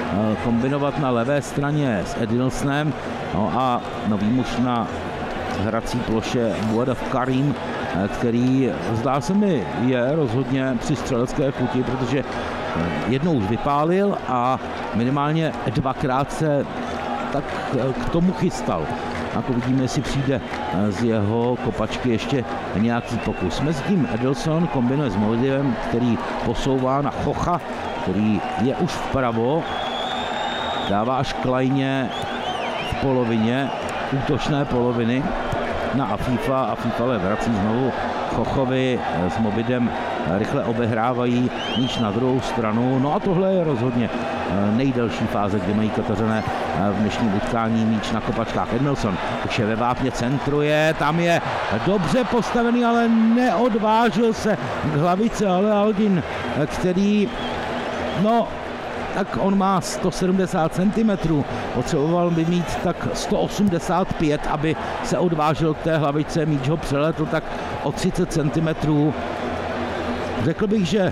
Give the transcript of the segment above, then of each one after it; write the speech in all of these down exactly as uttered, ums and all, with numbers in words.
kombinovat na levé straně s Edilsonem. No a nový muž na hrací ploše Bouadaf Karim, který zdá se mi je rozhodně při střelecké chuti, protože jednou už vypálil a minimálně dvakrát se tak k tomu chystal. Jako vidíme, jestli přijde z jeho kopačky ještě nějaký pokus. Mezitím Edilson kombinuje s Moldivem, který posouvá na Chocha, který je už vpravo, dává až Klajně v polovině, útočné poloviny na Afifa. Afifa ale vrací znovu Chochovi s Mobidem, rychle obehrávají míč na druhou stranu. No a tohle je rozhodně nejdelší fáze, kdy mají Katařané v dnešním utkání míč na kopačkách. Edmilson už je ve vápně, centruje, tam je dobře postavený, ale neodvážil se k hlavice Ale Aldin, který, no, tak on má sto sedmdesát centimetrů, potřeboval by mít tak sto osmdesát pět, aby se odvážil k té hlavice, míč ho přeletl tak o třicet centimetrů. Řekl bych, že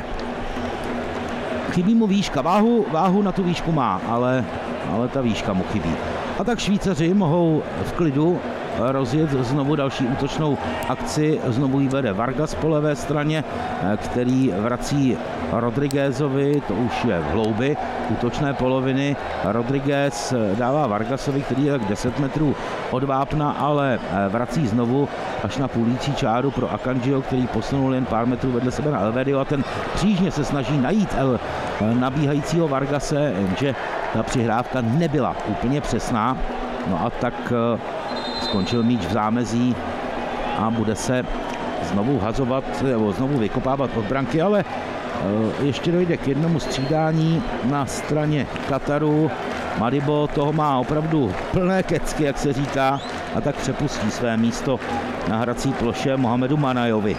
chybí mu výška, váhu, váhu na tu výšku má, ale, ale ta výška mu chybí. A tak Švýcaři mohou v klidu rozjet znovu další útočnou akci. Znovu ji vede Vargas po levé straně, který vrací Rodriguezovi, to už je v hloubi útočné poloviny. Rodriguez dává Vargasovi, který je tak deset metrů od vápna, ale vrací znovu až na půlící čáru pro Akanjiho, který posunul jen pár metrů vedle sebe na Elvedio a ten přížně se snaží najít El nabíhajícího Vargase, jenže ta přihrávka nebyla úplně přesná. No a tak skončil míč v zámezí a bude se znovu hazovat, nebo znovu vykopávat od branky, ale ještě dojde k jednomu střídání na straně Kataru. Madibo toho má opravdu plné kecky, jak se říká, a tak přepustí své místo na hrací ploše Mohamedu Manajovi.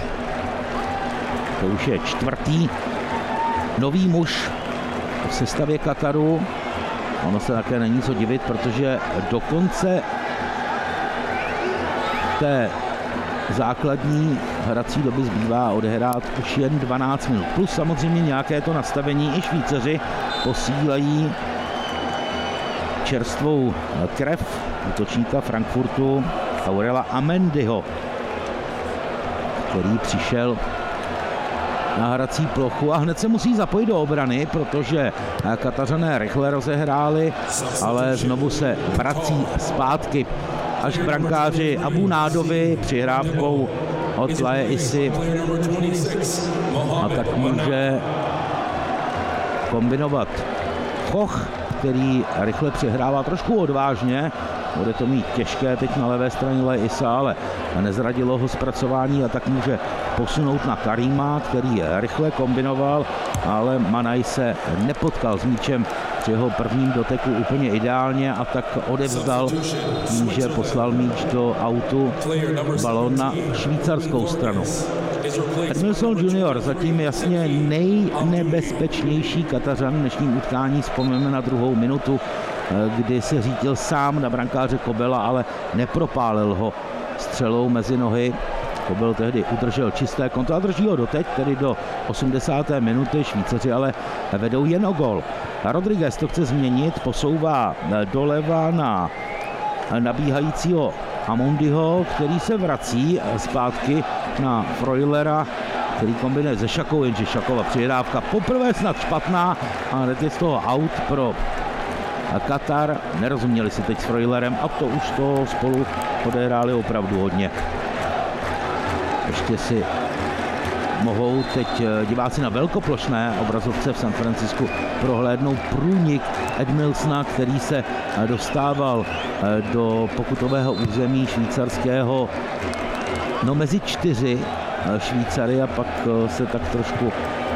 To už je čtvrtý nový muž v sestavě Kataru. Ono se také není co divit, protože do konce té základní hrací doby zbývá odehrát už jen dvanáct minut. Plus samozřejmě nějaké to nastavení, i Švýcaři posílají čerstvou krev útočníka Frankfurtu Aurela Amendiho, který přišel na hrací plochu a hned se musí zapojit do obrany, protože Katařané rychle rozehráli, ale znovu se vrací zpátky až k brankáři Abu Nádovi přihrávkou od Laje Isi. A tak může kombinovat Choch, který rychle přihrává trošku odvážně. Bude to mít těžké teď na levé straně Laje Isa, ale nezradilo ho zpracování a tak může posunout na Karima, který rychle kombinoval, ale Manaj se nepotkal s míčem při jeho prvním doteku úplně ideálně a tak odevzdal tím, že poslal míč do autu, balón na švýcarskou stranu. Edmilson junior zatím jasně nejnebezpečnější Katařan v dnešním utkání. Vzpomeneme na druhou minutu, kdy se řídil sám na brankáře Kobela, ale nepropálil ho střelou mezi nohy. Kobel tehdy udržel čisté konto a drží ho doteď, tedy do osmdesáté minuty. Švýcaři ale vedou jen o gol. Rodriguez to chce změnit, posouvá doleva na nabíhajícího Amundiho, který se vrací zpátky na Freulera, který kombinuje se Šakou, jenže Šakova přihrávka poprvé snad špatná a hned je z toho out pro Katar. Nerozuměli si teď s Freulerem a to už to spolu odehráli opravdu hodně. Ještě si mohou teď diváci na velkoplošné obrazovce v San Francisku prohlédnout průnik Edmilsona, který se dostával do pokutového území švýcarského, no mezi čtyři Švýcary a pak se tak trošku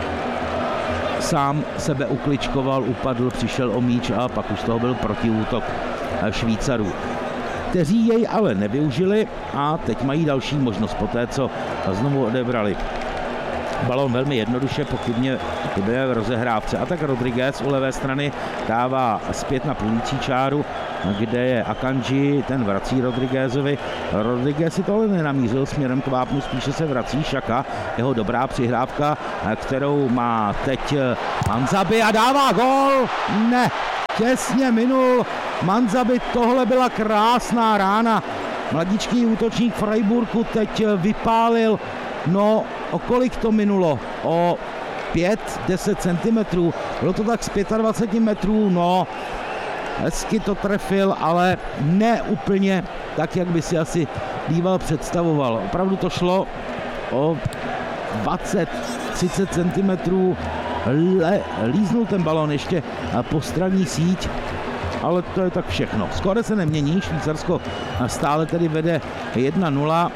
sám sebe ukličkoval, upadl, přišel o míč a pak už z toho byl protiútok Švýcarů, kteří jej ale nevyužili a teď mají další možnost po té, co znovu odebrali balón velmi jednoduše, pochybně chyběje v rozehrávce. A tak Rodriguez u levé strany dává zpět na půlící čáru, kde je Akanji, ten vrací Rodriguezovi. Rodriguez si to ale nenamířil směrem k vápnu, spíše se vrací Šaka, jeho dobrá přihrávka, kterou má teď Manzabi a dává gól. Ne, těsně minul Manzabi, tohle byla krásná rána. Mladíčký útočník Freiburgu teď vypálil, no o kolik to minulo? O pět deset centimetrů, bylo to tak z dvacet pět metrů, no hezky to trefil, ale ne úplně tak, jak by si asi býval představoval. Opravdu to šlo o dvacet třicet centimetrů, Le, líznul ten balon ještě po straní síť, ale to je tak všechno. Skóre se nemění, Švýcarsko stále tedy vede jedna nula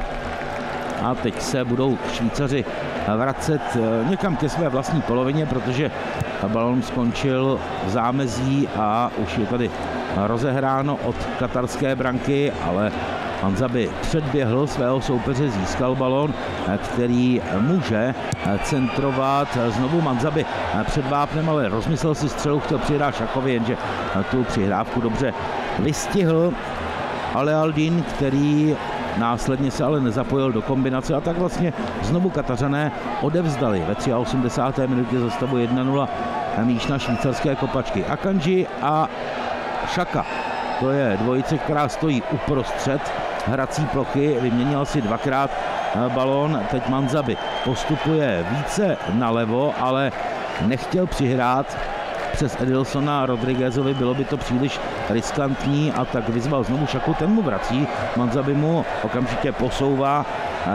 a teď se budou Švýcaři vracet někam ke své vlastní polovině, protože balon skončil v zámezí a už je tady rozehráno od katarské branky, ale Manzabi předběhl svého soupeře, získal balón, který může centrovat znovu Manzabi před vápnem, ale rozmyslel si střelu, chtěl přihrát Šakovi, jenže tu přihrávku dobře vystihl Alealdin, který následně se ale nezapojil do kombinace a tak vlastně znovu Katařané odevzdali ve osmdesáté třetí minutě za stavu jedna nula míč na švýcarské kopačky. Akanji a Šaka, to je dvojice, která stojí uprostřed hrací plochy, vyměnil si dvakrát balón, teď Manzabi postupuje více nalevo, ale nechtěl přihrát přes Edilsona Rodriguezovi, bylo by to příliš riskantní a tak vyzval znovu Šaku, ten mu vrací, Manzabi mu okamžitě posouvá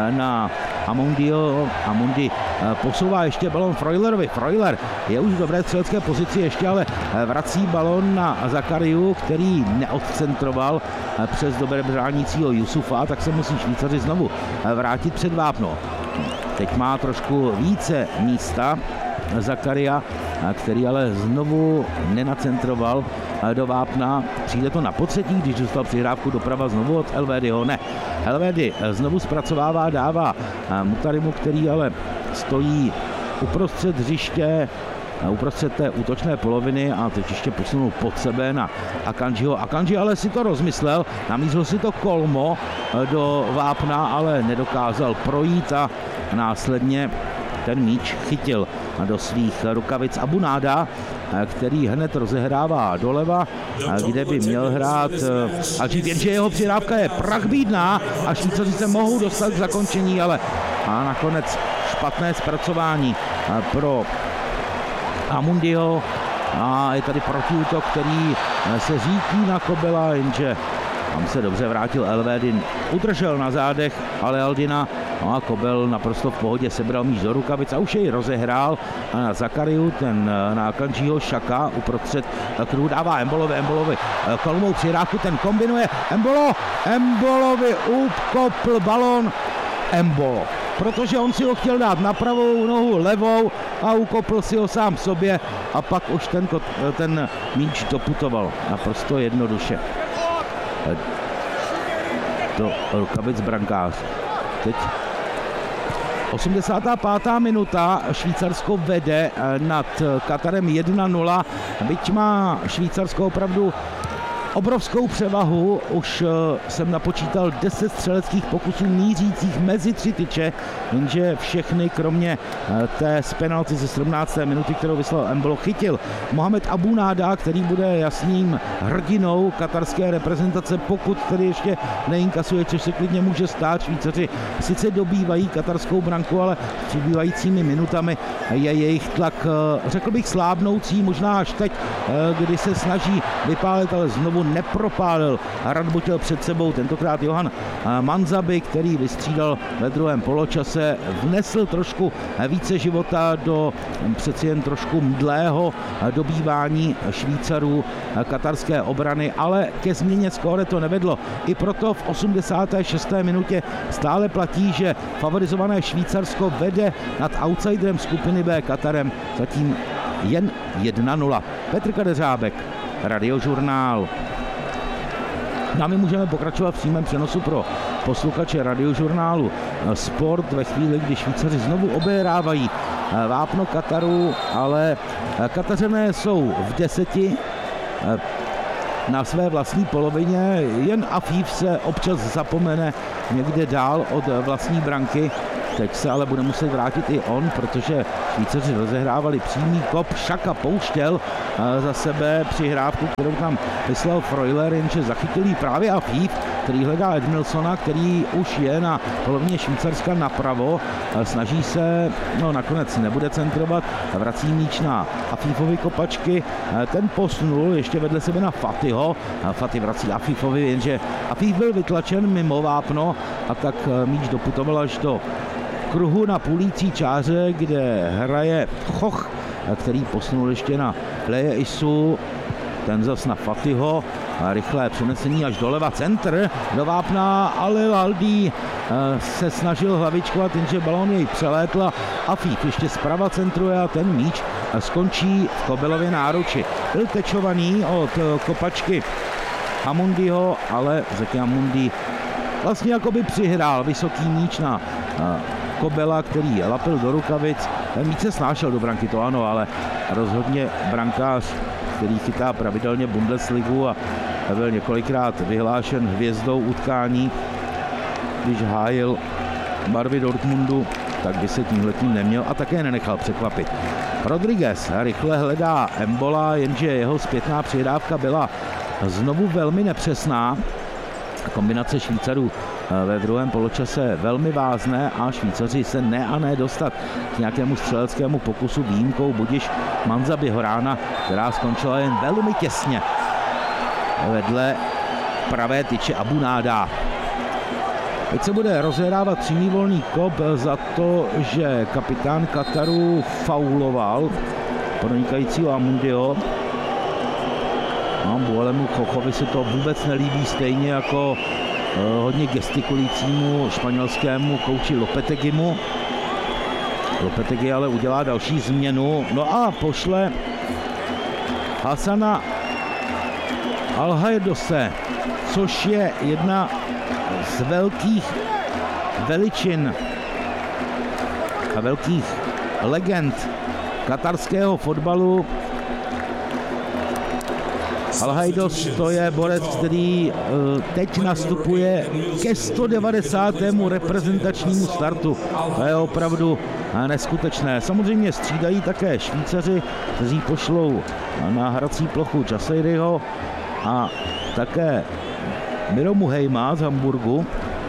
na Amundio, Amundi posouvá ještě balon Freulerovi, Freuler je už v dobré střelecké pozici ještě, ale vrací balon na Zakariu, který neodcentroval přes dobré bránícího Jusufa, tak se musí Švýcaři znovu vrátit před vápno. Teď má trošku více místa Zakaria, který ale znovu nenacentroval do vápna. Přijde to na potřetí, když dostal přihrávku doprava znovu od Elvédyho. Ne, Elvédy znovu zpracovává, dává Mutarimu, který ale stojí uprostřed hřiště, uprostřed té útočné poloviny a teď ještě posunul pod sebe na Akanjiho. Akanji ale si to rozmyslel, namířil si to kolmo do vápna, ale nedokázal projít a následně ten míč chytil do svých rukavic Abunáda, který hned rozehrává doleva, kde by měl hrát Alží, jenže jeho přihrávka je prachbídná a Švýcaři se mohou dostat k zakončení, ale a nakonec špatné zpracování pro Amundiho a je tady protiútok, který se řítí na Kobela, jenže tam se dobře vrátil Elvédin, udržel na zádech Alealdina, no a Kobel naprosto v pohodě sebral míč do rukavic a už jej rozehrál na Zakariu, ten na Akanjiho, Šaka uprostřed kruhu dává Embolovi, Embolovi kolmou přihrávku, ten kombinuje, Embolo, Embolovi ukopl balon, Embolo, protože on si ho chtěl dát na pravou nohu, levou a ukopl si ho sám sobě a pak už ten, ten míč doputoval naprosto jednoduše do rukavic brankářů. Teď osmdesátá pátá minuta, Švýcarsko vede nad Katarem jedna nula, byť má Švýcarsko opravdu obrovskou převahu, už jsem napočítal deset střeleckých pokusů mířících mezi tři tyče, jenže všechny kromě té z penalty ze sedmnácté minuty, kterou vyslal Embolo, chytil Mohamed Abunáda, který bude jasným hrdinou katarské reprezentace, pokud tedy ještě neinkasuje, což se klidně může stát. Švýcaři sice dobývají katarskou branku, ale s přibývajícími minutami je jejich tlak, řekl bych, slábnoucí, možná až teď, kdy se snaží vypálit, ale znovu nepropálil a Radbutil před sebou, tentokrát Johan Manzabi, který vystřídal ve druhém poločase, vnesl trošku více života do přeci jen trošku mdlého dobývání Švýcarů katarské obrany, ale ke změně skóre to nevedlo. I proto v osmdesáté šesté minutě stále platí, že favorizované Švýcarsko vede nad outsiderem skupiny B Katarem zatím jen jedna nula. Petr Kadeřábek, Radiožurnál. A my můžeme pokračovat v přímém přenosu pro posluchače Radiožurnálu Sport ve chvíli, kdy Švýcaři znovu obehrávají vápno Kataru, ale Katařané jsou v deseti na své vlastní polovině, jen Afif se občas zapomene někde dál od vlastní branky. Teď se ale bude muset vrátit i on, protože Švýcaři rozehrávali přímý kop, Šaka pouštěl za sebe přihrávku, kterou tam vyslal Freuler, jenže zachytilý právě Afif, který hledá Edmilsona, který už je na polovině Švýcarska napravo, snaží se, no nakonec nebude centrovat, vrací míč na Afifovi kopačky, ten posunul ještě vedle sebe na Fatiho, Fatih vrací Afifovi, jenže Afif byl vytlačen mimo vápno a tak míč doputoval až do kruhu na půlící čáře, kde hraje Choch, který posunul ještě na Leje Isu, ten zas na Fatiho, rychlé přenesení až doleva, centr do vápna, ale Valdí se snažil hlavičkovat, jenže balón jej přelétla. Afif ještě zprava centruje a ten míč skončí v Kobelově náruči. Byl tečovaný od kopačky Amundiho, ale Zeki Amundi vlastně jakoby přihrál vysoký míč na Kobela, který lapil do rukavic. Ten míč se snášel do branky, to ano, ale rozhodně brankář, který chytá pravidelně Bundesligu a byl několikrát vyhlášen hvězdou utkání, když hájil barvy Dortmundu, tak by se tímhletím neměl a také nenechal překvapit. Rodriguez rychle hledá Embola, jenže jeho zpětná přihrávka byla znovu velmi nepřesná. Kombinace Švýcarů ve druhém poločase velmi vázne a Švýcaři se ne a ne dostat k nějakému střeleckému pokusu, výjimkou budiš Manza Bihorána, která skončila jen velmi těsně vedle pravé tyče Abunáda. Teď se bude rozehrávat přímý volný kop za to, že kapitán Kataru fauloval pronikajícího Amundiho. No, Bualemu Chochovi se to vůbec nelíbí, stejně jako uh, hodně gestikujícímu španělskému kouči Lopetegimu. Lopetegi ale udělá další změnu, no a pošle Hasana Alhajdose, což je jedna z velkých veličin a velkých legend katarského fotbalu. Alhajdos to je borec, který teď nastupuje ke sto devadesátému reprezentačnímu startu. To je opravdu neskutečné. Samozřejmě střídají také Švýcaři, kteří pošlou na hrací plochu Časejryho a také Miro Muhejma z Hamburgu.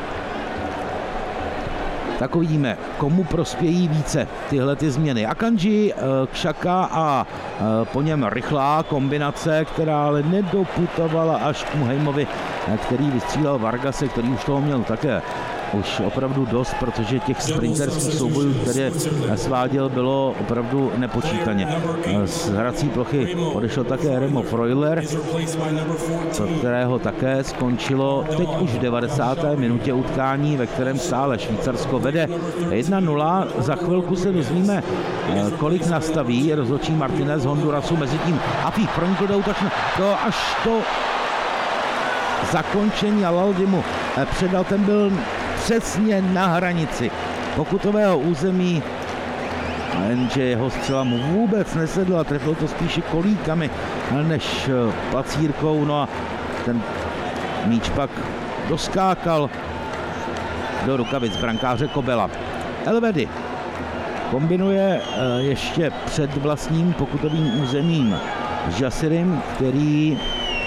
Tak uvidíme, komu prospějí více tyhle ty změny. Akanji, Kšaka a po něm rychlá kombinace, která ale nedoputovala až k Muhejmovi, který vystřílel Vargase, který už toho měl také už opravdu dost, protože těch sprinterských soubojů, které sváděl, bylo opravdu nepočítaně. Z hrací plochy odešel také Remo Freuler, pro kterého také skončilo teď už v devadesáté minutě utkání, ve kterém stále Švýcarsko vede jedna nula. Za chvilku se dozvíme, kolik nastaví rozhodčí Martinez Hondurasu, mezitím Afif pronikl do útočného, to až to zakončení Alaldimu předal, ten byl přesně na hranici pokutového území, jenže jeho střela mu vůbec nesedla, trefil to spíše kolíkami než placírkou, no a ten míč pak doskákal do rukavic brankáře Kobela. Elvedi kombinuje ještě před vlastním pokutovým územím s Jasirem, který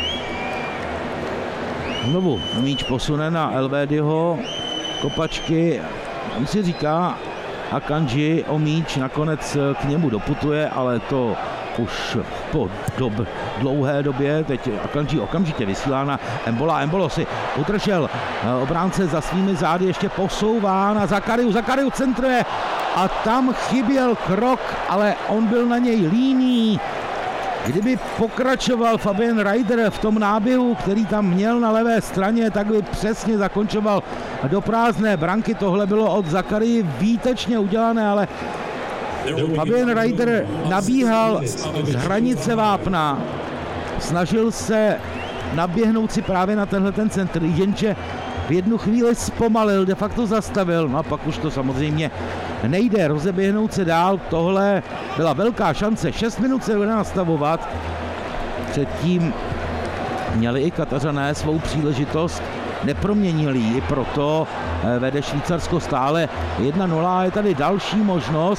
znovu míč posune na Elvediho kopačky, on si říká Akanji o míč, nakonec k němu doputuje, ale to už po dob, dlouhé době. Teď Akanji okamžitě vysílá na Embola. Embolo si utržel obránce za svými zády, ještě posouvá na Zakariu. Zakariu centruje a tam chyběl krok, ale on byl na něj líný. Kdyby pokračoval Fabian Reider v tom náběhu, který tam měl na levé straně, tak by přesně zakončoval do prázdné branky. Tohle bylo od Zakarii výtečně udělané, ale Fabian Reider nabíhal z hranice vápna, snažil se naběhnout si právě na tenhle ten centr, jenže v jednu chvíli zpomalil, de facto zastavil, no a pak už to samozřejmě nejde rozeběhnout se dál. Tohle byla velká šance, šest minut se bude nastavovat. Předtím měli i Katařané svou příležitost, neproměnili ji, proto vede Švýcarsko stále jedna nula. Je tady další možnost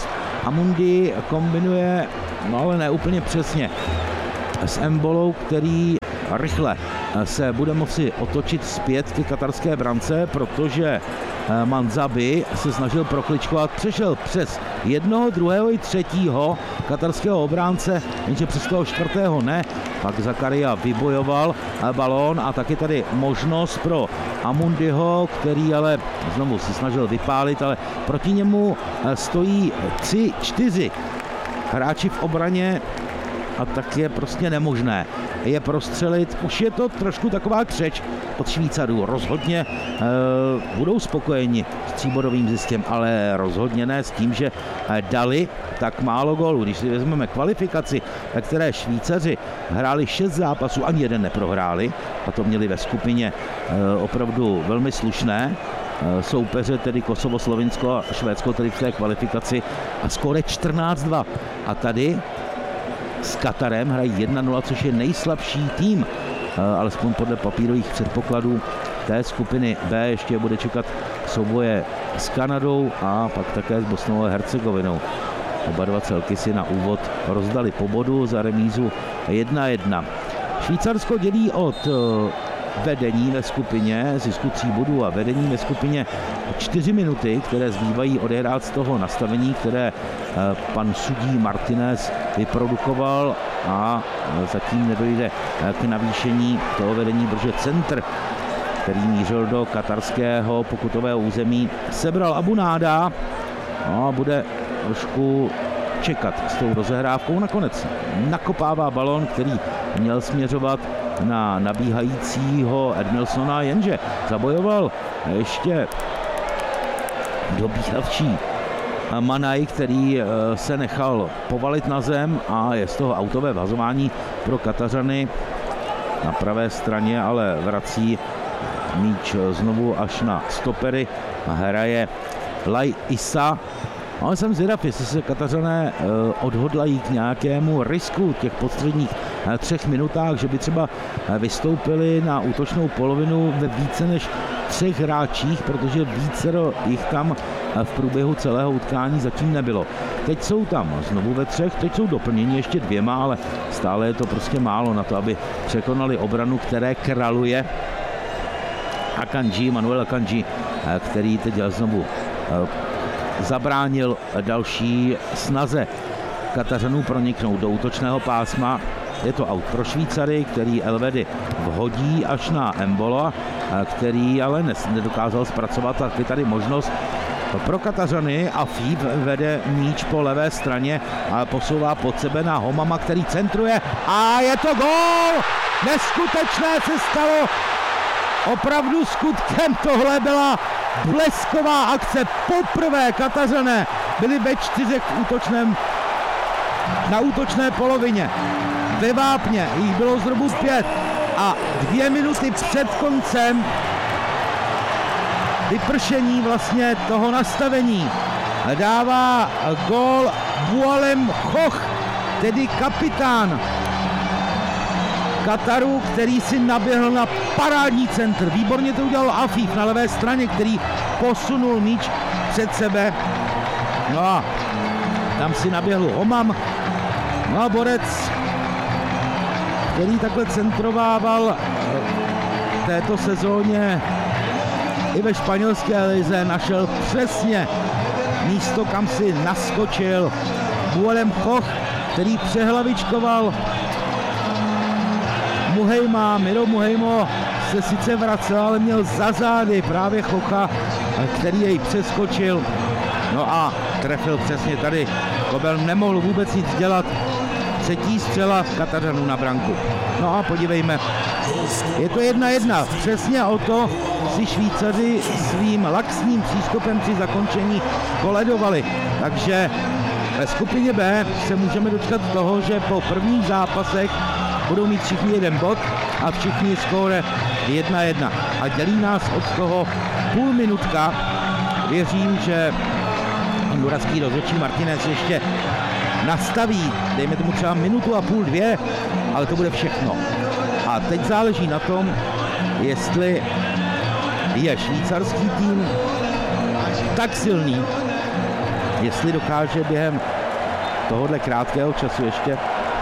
Amundi kombinuje, no ale ne úplně přesně, s Embolou, který rychle se bude moci otočit zpět ke katarské brance, protože Manzabi se snažil prokličkovat, přešel přes jednoho, druhého i třetího katarského obránce, jenže přes toho čtvrtého ne, pak Zakaria vybojoval balón a taky tady možnost pro Amundiho, který ale znovu se snažil vypálit, ale proti němu stojí tři, čtyři hráči v obraně a tak je prostě nemožné je prostřelit. Už je to trošku taková křeč od Švýcarů. Rozhodně e, budou spokojeni s tříbodovým ziskem, ale rozhodně ne s tím, že dali tak málo gólů. Když si vezmeme kvalifikaci, ve které Švýcaři hráli šest zápasů, ani jeden neprohráli, a to měli ve skupině e, opravdu velmi slušné soupeře, tedy Kosovo, Slovinsko a Švédsko, tedy v té kvalifikaci, a skóre čtrnáct dva. A tady s Katarem hrají jedna nula, což je nejslabší tým, alespoň podle papírových předpokladů té skupiny B. Ještě bude čekat souboje s Kanadou a pak také s Bosnou a Hercegovinou. Oba dva celky si na úvod rozdali po bodu za remízu jedna jedna. Švýcarsko dělí od vedení ve skupině, zisku tří bodů a vedení ve skupině čtyři minuty, které zbývají odehrát z toho nastavení, které pan sudí Martinez vyprodukoval, a zatím nedojde k navýšení toho vedení, protože centr, který mířil do katarského pokutového území, sebral Abunáda a bude trošku čekat s tou rozehrávkou. Nakonec nakopává balón, který měl směřovat na nabíhajícího Edmilsona, jenže zabojoval ještě dobíhavčí Manaj, který se nechal povalit na zem a je z toho autové vazování pro Katařany. Na pravé straně ale vrací míč znovu až na stopery a hraje Laj Issa. Ale jsem zvědav, jestli se Katařané odhodlají k nějakému risku těch podstředních třech minutách, že by třeba vystoupili na útočnou polovinu ve více než třech hráčích, protože vícero jich tam v průběhu celého utkání zatím nebylo. Teď jsou tam znovu ve třech, teď jsou doplněni ještě dvěma, ale stále je to prostě málo na to, aby překonali obranu, které kraluje Akanji, Manuel Akanji, který teď znovu zabránil další snaze Katařanů proniknout do útočného pásma. Je to aut pro Švýcary, který Elvedy vhodí až na Embola, který ale nedokázal zpracovat. Tak je tady možnost pro Katařany a Fíp vede míč po levé straně a posouvá pod sebe na Homama, který centruje a je to gól! Neskutečné se stalo! Opravdu skutkem tohle byla blesková akce. Poprvé Katařané byli ve čtyřech v útočném, na útočné polovině. Ve vápně jich bylo zhruba pět a dvě minuty před koncem vypršení vlastně toho nastavení dává gól Boualem Choch, tedy kapitán Kataru, který si naběhl na parádní centr. Výborně to udělal Afif na levé straně, který posunul míč před sebe. No a tam si naběhl Homam. No a borec, který takhle centrovával v této sezóně i ve španělské lize, našel přesně místo, kam si naskočil Boualem Choch, který přehlavičkoval Muhejma. Miro Muhejmo se sice vracel, ale měl za zády právě Chocha, který jej přeskočil. No a trefil přesně tady. Kobel nemohl vůbec nic dělat. Třetí střela Katařanů na branku. No a podívejme. Je to jedna jedna. Přesně o to si Švýcaři svým laxním přístupem při zakončení koledovali. Takže ve skupině B se můžeme dočkat toho, že po prvních zápasech budou mít všichni jeden bod a všichni skóre jedna jedna. A dělí nás od toho půl minutka. Věřím, že honduravský rozhodčí Martinez ještě nastaví, dejme tomu třeba minutu a půl, dvě, ale to bude všechno. A teď záleží na tom, jestli je švýcarský tým tak silný, jestli dokáže během tohohle krátkého času ještě.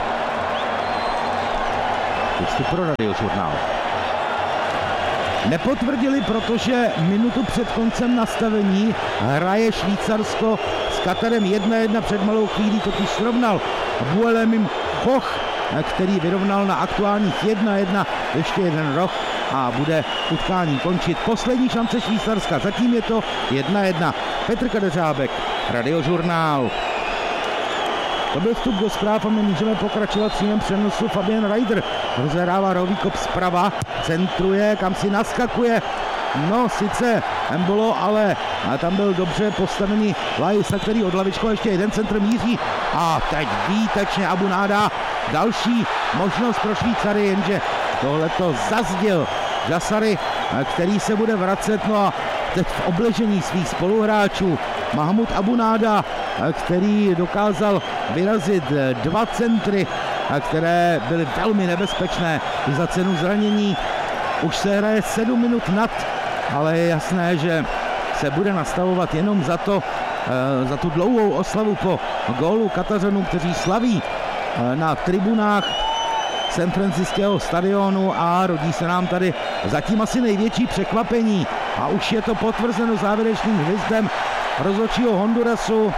Teď pro Radiožurnál. Nepotvrdili, protože minutu před koncem nastavení hraje Švýcarsko s Katarem jedna jedna, před malou chvílí totiž srovnal Bouhelem Koch, který vyrovnal na aktuálních jedna jedna ještě jeden roh a bude utkání končit. Poslední šance Švýcarska, zatím je to jedna jedna. Petr Kadeřábek, Radiožurnál. To byl vstup do zpráv a my můžeme pokračovat přímém přenosu. Fabian Reider rozehrává rohový kop zprava, centruje, kam si naskakuje. No, sice Embolo, ale tam byl dobře postavený Lajsa, který od lavičku ještě jeden centr míří. A teď výtečně Abounáda. Další možnost pro Švýcary, jenže tohleto zazděl Jassary, který se bude vracet. No a teď v obležení svých spoluhráčů Mahmoud Abounáda, který dokázal vyrazit dva centry, které byly velmi nebezpečné i za cenu zranění. Už se hraje sedm minut nad, ale je jasné, že se bude nastavovat jenom za to, za tu dlouhou oslavu po gólu Katařanů, kteří slaví na tribunách San Francisckého stadionu, a rodí se nám tady zatím asi největší překvapení a už je to potvrzeno závěrečným hvězdem rozhodčího Hondurasu.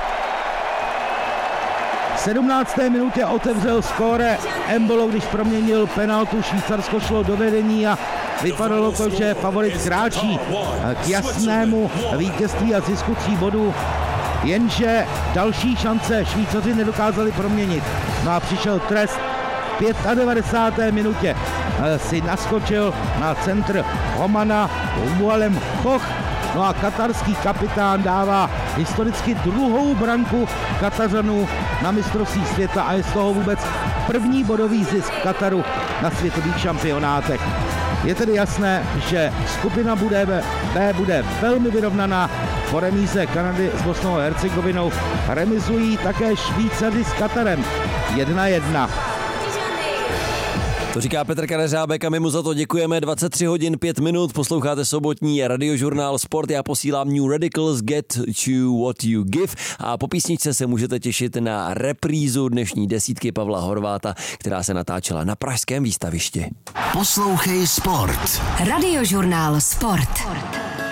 V sedmnácté minutě otevřel skóre Embolo, když proměnil penaltu. Švýcarsko šlo do vedení a vypadalo to, že favorit kráčí k jasnému vítězství a zisku tří bodů. Jenže další šance Švýcaři nedokázali proměnit. No a přišel trest. V devadesátém páté minutě si naskočil na centr Romana Bouhelem Koch. No a katarský kapitán dává historicky druhou branku Katařanů na mistrovství světa a je z toho vůbec první bodový zisk Kataru na světových šampionátech. Je tedy jasné, že skupina bude B bude velmi vyrovnaná. Po remíze Kanady s Bosnou a Hercegovinou remizují také Švýcaři s Katarem jedna jedna. To říká Petr Kadeřábek a my mu za to děkujeme. dvacet tři hodin pět minut, posloucháte sobotní Radiožurnál Sport. Já posílám New Radicals, Get to What You Give, a po písničce se můžete těšit na reprízu dnešní desítky Pavla Horváta, která se natáčela na pražském výstavišti. Poslouchej Sport. Radiožurnál Sport.